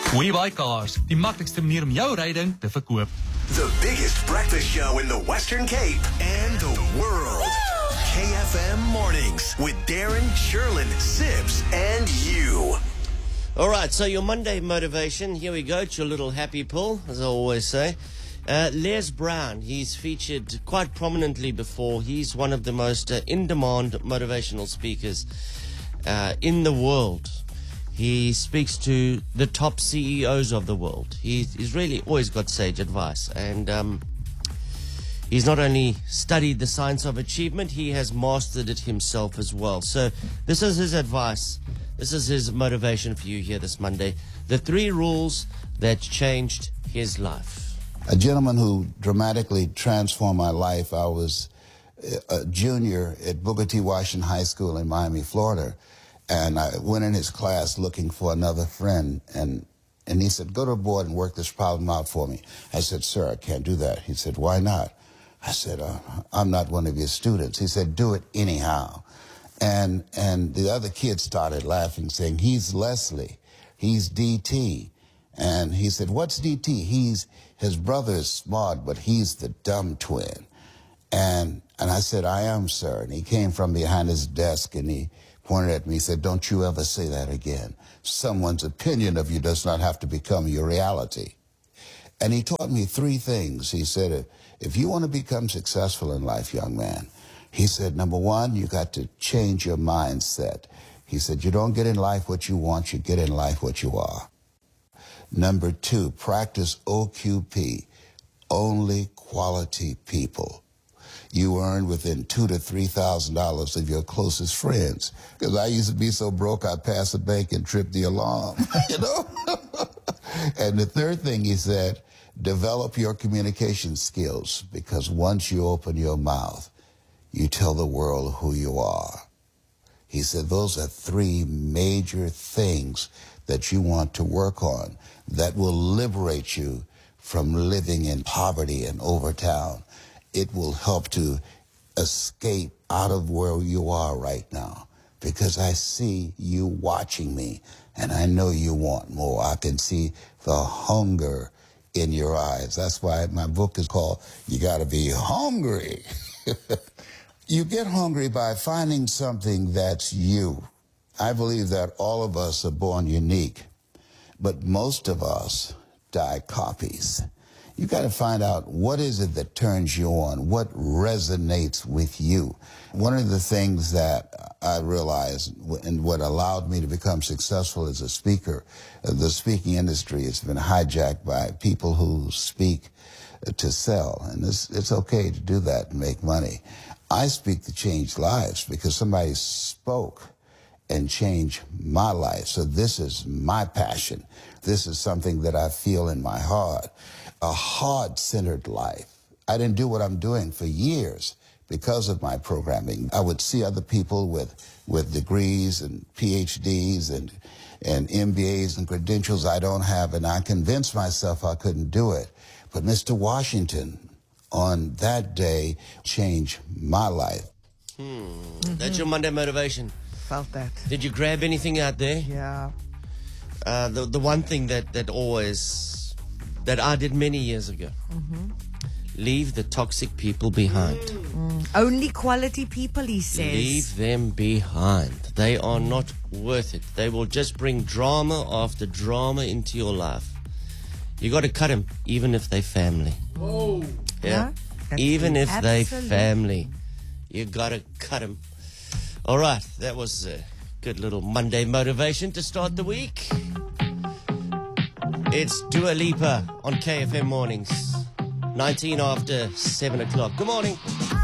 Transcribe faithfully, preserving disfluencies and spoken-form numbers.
WeBuy Cars, die maklikste manier om jou ryding te verkoop. The biggest breakfast show in the Western Cape and the world. K F M Mornings with Darren, Sherlyn, Sibs, and you. All right, so your Monday motivation, here we go. It's your little happy pull, as I always say. Uh, Les Brown, he's featured quite prominently before. He's one of the most uh, in-demand motivational speakers uh, in the world. He speaks to the top C E Os of the world. He's, he's really always got sage advice. And um, he's not only studied the science of achievement, he has mastered it himself as well. So this is his advice. This is his motivation for you here this Monday. The three rules that changed his life. A gentleman who dramatically transformed my life. I was a junior at Booker T. Washington High School in Miami, Florida. And I went in his class looking for another friend, and and he said, go to the board and work this problem out for me. I said, sir, I can't do that. He said, why not? I said, uh, I'm not one of your students. He said, do it anyhow. And and the other kids started laughing, saying, he's Leslie, he's D T. And he said, what's D T? He's, his brother is smart, but he's the dumb twin. And, and I said, I am, sir. And he came from behind his desk, and he pointed at me, he said, don't you ever say that again. Someone's opinion of you does not have to become your reality. And he taught me three things. He said, if you want to become successful in life, young man, he said, number one, you got to change your mindset. He said, you don't get in life what you want, you get in life what you are. Number two, practice O Q P, only quality people. You earn within two to three thousand dollars of your closest friends. Because I used to be so broke, I'd pass a bank and trip the alarm, you know. And the third thing he said, develop your communication skills, because once you open your mouth, you tell the world who you are. He said those are three major things that you want to work on that will liberate you from living in poverty in Overtown. It will help to escape out of where you are right now, because I see you watching me, and I know you want more. I can see the hunger in your eyes. That's why my book is called You Gotta Be Hungry. You get hungry by finding something that's you. I believe that all of us are born unique, but most of us die copies. You got to find out what is it that turns you on, what resonates with you. One of the things that I realized and what allowed me to become successful as a speaker, the speaking industry has been hijacked by people who speak to sell, and it's, it's okay to do that and make money. I speak to change lives because somebody spoke and changed my life. So this is my passion. This is something that I feel in my heart. A heart-centered life. I didn't do what I'm doing for years because of my programming. I would see other people with with degrees and P H Ds and and M B As and credentials I don't have, and I convinced myself I couldn't do it. But Mister Washington, on that day, changed my life. Hmm. Mm-hmm. That's your Monday motivation. Felt that. Did you grab anything out there? Yeah. Uh, the the one thing that that always that I did many years ago. Mm-hmm. Leave the toxic people behind. Mm. Only quality people, he says. Leave them behind. They are not worth it. They will just bring drama after drama into your life. You got to cut them, even if they're family. Oh. Yeah. yeah even if absolutely. they're family. You got to cut them. All right. That was a good little Monday motivation to start the week. It's Dua Lipa on K F M Mornings. nineteen after seven o'clock. Good morning.